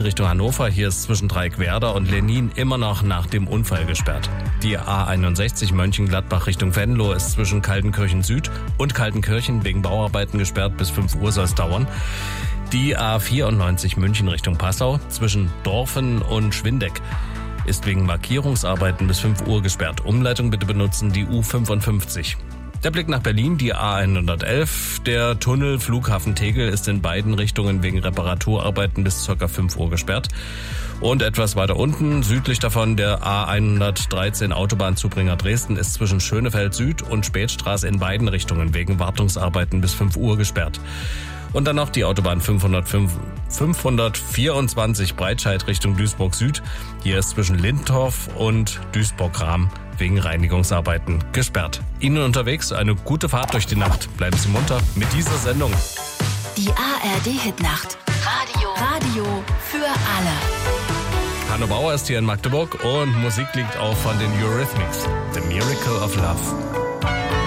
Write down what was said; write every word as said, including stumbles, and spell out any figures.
Richtung Hannover. Hier ist zwischen Dreieckwerder und Lenin immer noch nach dem Unfall gesperrt. Die A einundsechzig Mönchengladbach Richtung Venlo ist zwischen Kaltenkirchen Süd und Kaltenkirchen wegen Bauarbeiten gesperrt. Bis fünf Uhr soll es dauern. Die A vierundneunzig München Richtung Passau zwischen Dorfen und Schwindeck ist wegen Markierungsarbeiten bis fünf Uhr gesperrt. Umleitung bitte benutzen die U fünfundfünfzig. Der Blick nach Berlin, die A hundertelf. Der Tunnel Flughafen Tegel ist in beiden Richtungen wegen Reparaturarbeiten bis ca. fünf Uhr gesperrt. Und etwas weiter unten, südlich davon, der A hundertdreizehn Autobahnzubringer Dresden ist zwischen Schönefeld Süd und Spätstraße in beiden Richtungen wegen Wartungsarbeiten bis fünf Uhr gesperrt. Und dann noch die Autobahn fünfhundertfünf, fünfhundertvierundzwanzig Breitscheid Richtung Duisburg Süd. Hier ist zwischen Lindorf und Duisburg-Rahm wegen Reinigungsarbeiten gesperrt. Ihnen unterwegs eine gute Fahrt durch die Nacht. Bleiben Sie munter mit dieser Sendung. Die A R D-Hitnacht. Radio. Radio für alle. Hanno Bauer ist hier in Magdeburg und Musik liegt auch von den Eurythmics. The Miracle of Love.